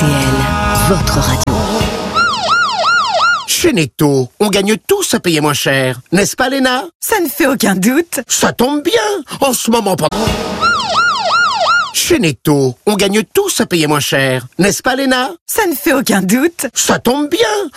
RTL, votre radio. Chez Netto, on gagne tous à payer moins cher. N'est-ce pas, Léna? Ça ne fait aucun doute. Ça tombe bien. En ce moment, pas... Chez Netto, on gagne tous à payer moins cher. N'est-ce pas, Léna? Ça ne fait aucun doute. Ça tombe bien.